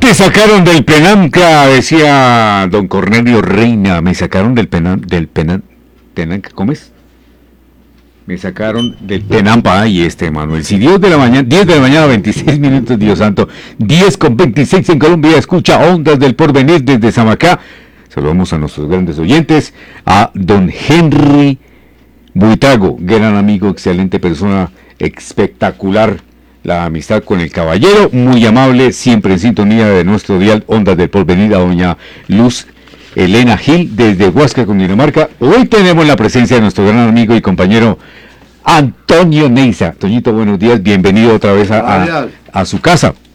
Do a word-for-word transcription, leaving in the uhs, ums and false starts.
te sacaron del Penamca, decía don Cornelio Reina. Me sacaron del Penam, del Penam, Penamca, ¿cómo es? Me sacaron del Penampa. Ay, este Manuel. Si diez de la mañana, diez de la mañana, veintiséis minutos, Dios santo. diez con veintiséis en Colombia. Escucha Ondas del Porvenir desde Samacá. Saludamos a nuestros grandes oyentes. A don Henry Buitrago, gran amigo, excelente persona, espectacular. La amistad con el caballero, muy amable, siempre en sintonía de nuestro dial Ondas del Porvenir, a doña Luz Elena Gil, desde Huasca, Cundinamarca. Hoy tenemos la presencia de nuestro gran amigo y compañero Antonio Neiza. Toñito, buenos días, bienvenido otra vez a, a, a su casa.